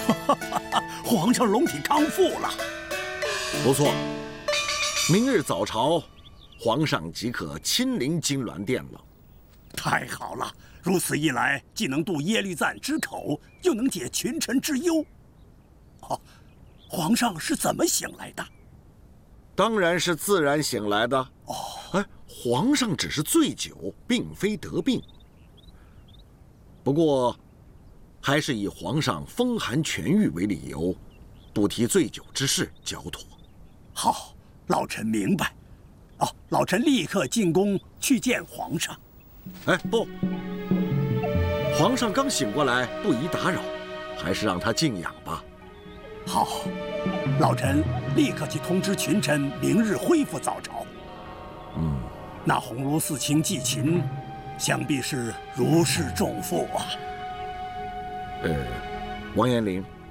皇上龙体康复了。 不错，明日早朝，皇上即可亲临金銮殿了。 太好了！如此一来，既能渡耶律赞之口，又能解群臣之忧。哦，皇上是怎么醒来的？ 当然是自然醒来的。 哦， 哎，皇上只是醉酒，并非得病。不过，还是以皇上风寒痊愈为理由，不提醉酒之事较妥。 好，老臣明白。哦，老臣立刻进宫去见皇上。 哎，不，皇上刚醒过来，不宜打扰，还是让他静养吧。 好，老臣立刻去通知群臣，明日恢复早朝。那鸿胪寺卿季秦，想必是如释重负啊。 王延龄，